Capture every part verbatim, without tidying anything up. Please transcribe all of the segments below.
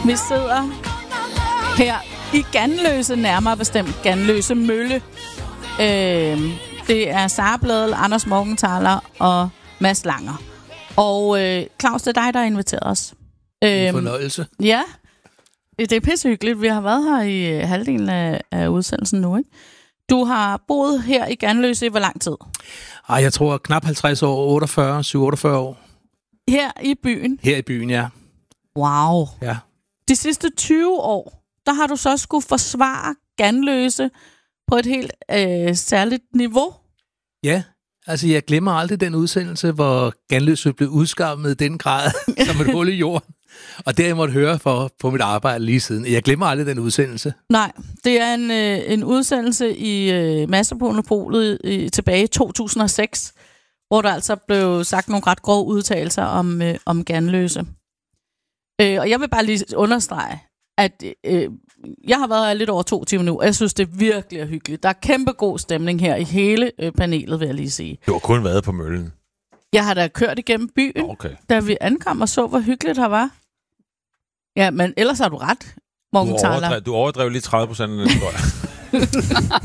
Vi sidder her i Ganløse, nærmere bestemt Ganløse Mølle. Øh, det er Sara Blædel, Anders Morgenthaler og Mads Langer. Og øh, Claus, det er dig, der har inviteret os. En fornøjelse. Ja, det er pissehyggeligt. Vi har været her i halvdelen af, af udsendelsen nu, ikke? Du har boet her i Ganløse i hvor lang tid? Ej, jeg tror knap halvtreds år, otteogfyrre, syv otteogfyrre år. Her i byen? Her i byen, ja. Wow. Ja. De sidste tyve år, der har du så skulle forsvare Ganløse på et helt øh, særligt niveau. Ja, altså jeg glemmer aldrig den udsendelse, hvor Ganløse blev udskammet i den grad som et hul i jorden. Og det har jeg måtte høre for på mit arbejde lige siden. Jeg glemmer aldrig den udsendelse. Nej, det er en, øh, en udsendelse i øh, Mads på Monopolet øh, tilbage i to tusind og seks, hvor der altså blev sagt nogle ret grove udtalelser om, øh, om Ganløse. Øh, og jeg vil bare lige understrege, at øh, jeg har været her lidt over to timer nu, og jeg synes, det er virkelig hyggeligt. Der er kæmpe god stemning her i hele øh, panelet, vil jeg lige sige. Du har kun været på møllen. Jeg har da kørt igennem byen, okay. Da vi ankom og så, hvor hyggeligt her var. Ja, men ellers har du ret, Morgenthaler. Du overdrev, du overdrev lige tredive procent af den, tror jeg.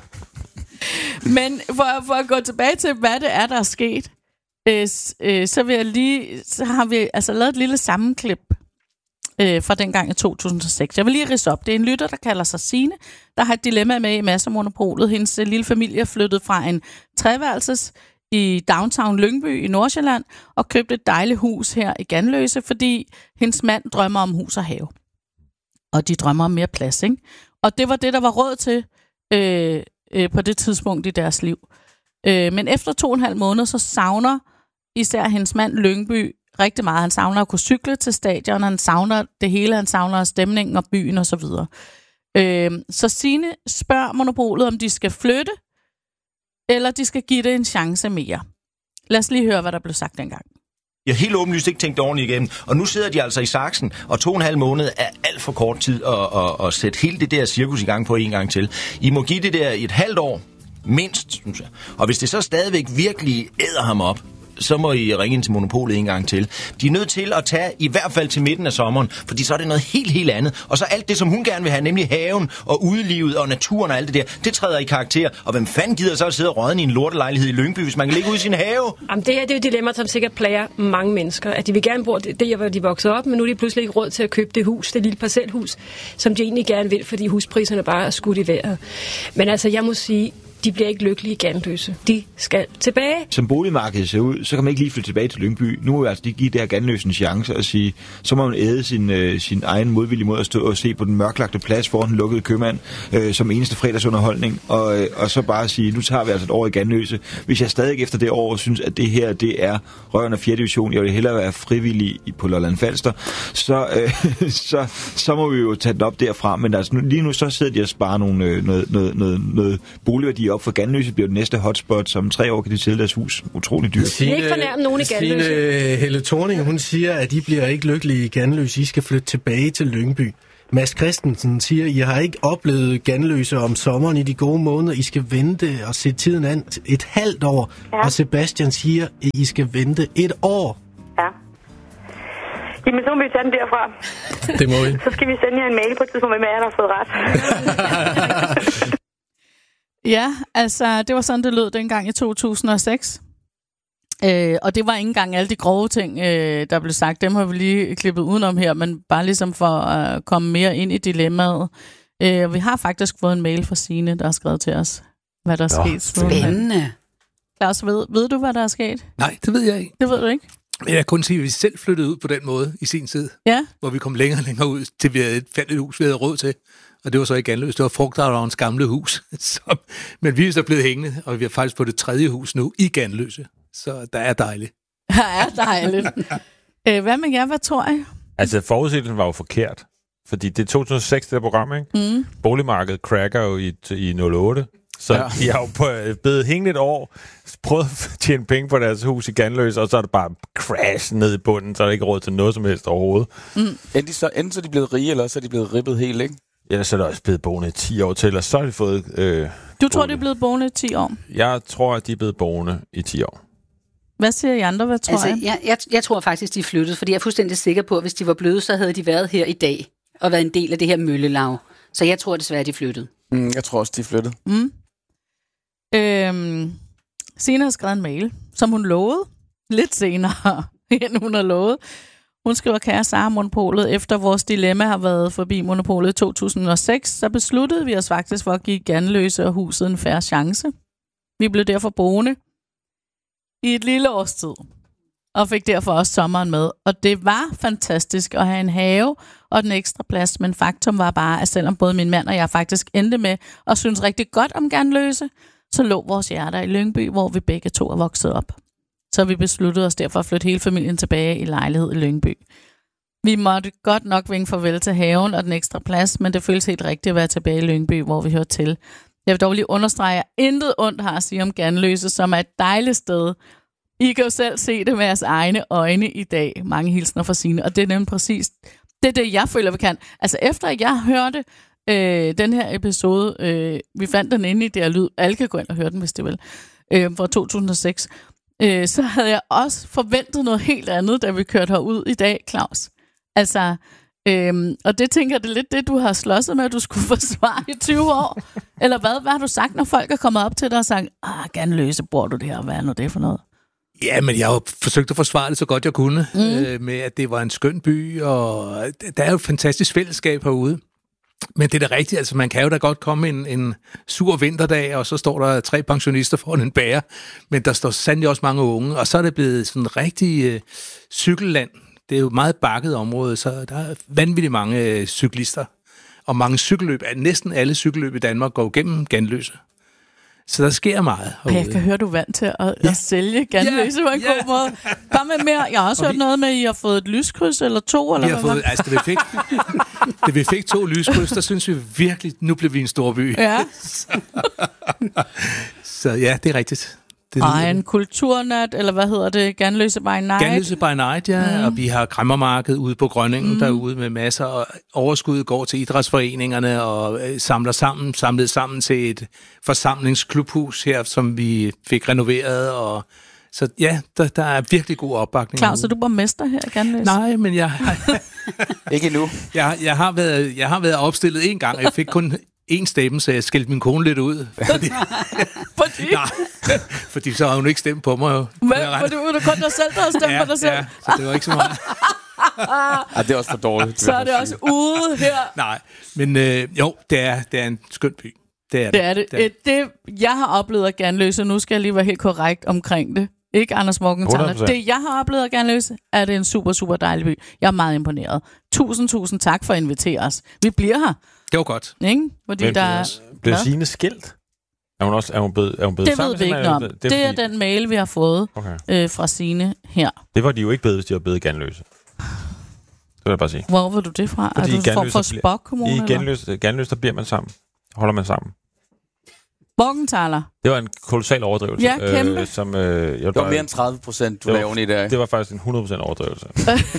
Men for, for at gå tilbage til, hvad det er, der er sket, øh, øh, så, vil jeg lige, så har vi altså lavet et lille sammenklip øh, fra dengang i to tusind og seks. Jeg vil lige ridse op. Det er en lytter, der kalder sig Signe, der har et dilemma med i Mads og Monopolet. Hendes øh, lille familie er flyttet fra en treværelses i downtown Lyngby i Nordsjælland og købte et dejligt hus her i Ganløse, fordi hendes mand drømmer om hus og have. Og de drømmer om mere plads, ikke? Og det var det, der var råd til øh, øh, på det tidspunkt i deres liv. Øh, men efter to og en halv måned, så savner især hendes mand Lyngby rigtig meget. Han savner at kunne cykle til stadion, han savner det hele, han savner stemningen og byen og så videre. Øh, så Signe spørger Monopolet, om de skal flytte, eller de skal give det en chance mere. Lad os lige høre, hvad der blev sagt dengang. Jeg har helt åbenlyst ikke tænkt ordentligt igennem. Og nu sidder de altså i saksen, og to og en halv måned er alt for kort tid at, at, at sætte hele det der cirkus i gang på en gang til. I må give det der et halvt år, mindst, synes jeg. Og hvis det så stadigvæk virkelig æder ham op, så må I ringe ind til Monopolet en gang til. De er nødt til at tage i hvert fald til midten af sommeren, fordi så er det noget helt, helt andet. Og så alt det, som hun gerne vil have, nemlig haven og udelivet og naturen og alt det der, det træder i karakter. Og hvem fanden gider så at sidde og rådne i en lortelejlighed i Lyngby, hvis man kan ligge ude i sin have? Jamen, det her det er jo et dilemma, som sikkert plager mange mennesker. At de vil gerne bruge det, det hvor de voksede op, men nu er de pludselig ikke råd til at købe det hus, det lille parcelhus, som de egentlig gerne vil, fordi huspriserne bare er skudt i vejret. Men altså, jeg må sige, de bliver ikke lykkelige i Ganløse. De skal tilbage. Som boligmarkedet ser ud, så kan man ikke lige flytte tilbage til Lyngby. Nu må vi altså lige give det her Ganløse en chance og sige, så må man æde sin, øh, sin egen modvillige mod at stå og se på den mørklagte plads foran den lukkede købmand øh, som eneste fredagsunderholdning. Og, øh, og så bare sige, nu tager vi altså et år i Ganløse. Hvis jeg stadig efter det år synes, at det her det er røven af fjerde division, jeg vil hellere være frivillig på Lolland Falster, så, øh, så, så må vi jo tage den op derfra. Men altså, nu, lige nu så sidder de og sparer nogle, øh, noget, noget, noget, noget boligværdi op for Ganløse, bliver det næste hotspot, som tre år kan de sælge deres hus. Utrolig dyrt. Det er ikke fornærmet nogen i Ganløse. Signe Helle Thorning, hun siger, at I bliver ikke lykkelige i Ganløse. I skal flytte tilbage til Lyngby. Mads Christensen siger, at I har ikke oplevet Ganløse om sommeren i de gode måneder. I skal vente og se tiden an et halvt år. Ja. Og Sebastian siger, at I skal vente et år. Ja. Jamen, så må vi tage den derfra. Det må vi. Så skal vi sende jer en mail på et tidspunkt, hvem er der har fået ret. Ja, altså, det var sådan, det lød dengang i to tusind og seks. Øh, og det var ikke engang alle de grove ting, øh, der blev sagt. Dem har vi lige klippet udenom her, men bare ligesom for at komme mere ind i dilemmaet. Øh, vi har faktisk fået en mail fra Signe, der har skrevet til os, hvad der er sket. Spændende. Claus, ved, ved du, hvad der er sket? Nej, det ved jeg ikke. Det ved du ikke? Jeg kan kun sige, at vi selv flyttede ud på den måde i sin tid. Ja. Hvor vi kom længere og længere ud, til vi havde et fælles hus, vi havde råd til. Og det var så i Ganløse. Det var Frugtavlerens gamle hus. Så, men vi er så blevet hængende, og vi er faktisk på det tredje hus nu i Ganløse. Så der er dejligt. Der er dejligt. Æ, hvad med jer? Hvad tror I? Altså, forudsigelsen var jo forkert. Fordi det er to tusind og seks, det der program, ikke? Mm. Boligmarkedet cracker jo i, i nul otte. Så ja. De har jo på, blevet hængende et år, prøvet at tjene penge på deres hus i Ganløse, og så er det bare crash ned i bunden, så er der ikke råd til noget som helst overhovedet. Mm. Enten, så, enten så er de blevet rige, eller så er de blevet ribbet helt, ikke? Ja, så er der også blevet boende i ti år til, og så har de fået... Øh, du tror, bolig. De er blevet boende i ti år? Jeg tror, at de er blevet boende i ti år. Hvad siger I andre? Hvad tror altså, jeg? Jeg, jeg? Jeg tror faktisk, de er flyttet, fordi jeg er fuldstændig sikker på, at hvis de var bløde, så havde de været her i dag. og været en del af det her møllelav. Så jeg tror desværre, de flyttede. Mm, jeg tror også, de flyttede. Mm. Øhm, Signe har skrevet en mail, som hun lovede lidt senere, end hun har lovet. Hun skriver, kære Sara, Monopolet, efter vores dilemma har været forbi Monopolet i to tusind og seks, så besluttede vi os faktisk for at give Ganløse og huset en fair chance. Vi blev derfor boende i et lille års tid, og fik derfor også sommeren med. Og det var fantastisk at have en have og den ekstra plads, men faktum var bare, at selvom både min mand og jeg faktisk endte med at synes rigtig godt om Ganløse, så lå vores hjerter i Lyngby, hvor vi begge to er vokset op. Så vi besluttede os derfor at flytte hele familien tilbage i lejlighed i Lyngby. Vi måtte godt nok vinke farvel til haven og den ekstra plads, men det føles helt rigtigt at være tilbage i Lyngby, hvor vi hører til. Jeg vil dog lige understrege, at intet ondt har at sige om Ganløse, som er et dejligt sted. I kan jo selv se det med jeres egne øjne i dag. Mange hilsner fra Signe, og det er nemlig præcis det, er det jeg føler, vi kan. Altså efter at jeg hørte øh, den her episode, øh, vi fandt den inde i det her lyd, alle kan gå ind og høre den, hvis det vil, øh, fra to tusind og seks, øh, så havde jeg også forventet noget helt andet, da vi kørte herud i dag, Claus. Altså, øhm, og det tænker jeg, det er lidt det, du har slåsset med, at du skulle forsvare i tyve år. Eller hvad? Hvad har du sagt, når folk er kommet op til dig og sagt, ah, Ganløse, bor du det her? Hvad er nu det for noget? Ja, men jeg har jo forsøgt at forsvare det så godt jeg kunne, mm. øh, med at det var en skøn by, og der er jo et fantastisk fællesskab herude. Men det er da rigtigt, altså man kan jo da godt komme en, en sur vinterdag, og så står der tre pensionister foran en bager, men der står sandelig også mange unge, og så er det blevet sådan en rigtig øh, cykelland. Det er jo et meget bakket område, så der er vanvittigt mange øh, cyklister, og mange cykelløb. Næsten alle cykelløb i Danmark går gennem Ganløse. Så der sker meget herude. Jeg kan høre, du er vant til at, ja. at sælge Ganløse på en ja. god måde. Kom med mere. Jeg har også og hørt vi... noget med, at I har fået et lyskryds eller to. Eller vi har fået, altså, da vi, fik, da vi fik to lyskryds, der synes vi virkelig, nu blev vi en stor by. Ja. så, så ja, det er rigtigt. Og en kulturnat, eller hvad hedder det? Ganløse by Night? Ganløse by Night, ja. Mm. Og vi har kræmmermarked ude på Grønningen mm. derude med masser. Og overskuddet går til idrætsforeningerne og samler sammen, samlet sammen til et forsamlingsklubhus her, som vi fik renoveret. Og så ja, der, der er virkelig god opbakning. Claus, er du borgmester her i Ganløse? Nej, men jeg... Ikke endnu. Jeg, jeg, har været, jeg har været opstillet en gang, og jeg fik kun... en stemme, så jeg skældte min kone lidt ud. Fordi, fordi? Nej, fordi så har hun ikke stemt på mig. Jo. Men, for du er kun dig selv, der har stemt ja, på dig selv? Ja, så det var ikke så meget. Ej, det er også for dårligt. Så er det også ude her. Nej, men øh, jo, det er, det er en skøn by. Det er det. Det er det. det, det jeg har oplevet af Ganløse, nu skal jeg lige være helt korrekt omkring det. Ikke Anders Morgenthaler. Det, jeg har oplevet af Ganløse, er det en super, super dejlig by. Jeg er meget imponeret. Tusind, tusind tak for at invitere os. Vi bliver her. Det var godt. Ikke? Fordi men der blev Signe skilt? Er hun også er hun blevet, er hun blevet det sammen? Ved vi ikke om. Det, det er fordi... den mail, vi har fået okay. øh, fra Signe her. Det var de jo ikke blevet, hvis de var blevet Ganløse. Det vil jeg bare sige. Hvor var du det fra? Fordi er du for, for Spock Kommune? I Ganløse, Ganløse, der bliver man sammen. Holder man sammen. Morgenthaler. Det var en kolossal overdrivelse. Ja, kæmpe. Øh, som, øh, jeg det var mere end tredive procent, du lavede i dag. Det var faktisk en hundrede procent overdrivelse.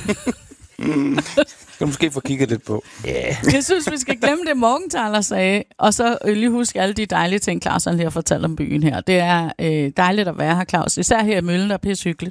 mm. Skal du måske få kigget lidt på. Yeah. Jeg synes, vi skal glemme det, Morgenthaler sagde, og så lige huske alle de dejlige ting, Claus lige har fortalt om byen her. Det er øh, dejligt at være her, Claus. Især her i Møllen, der er pissehyggeligt.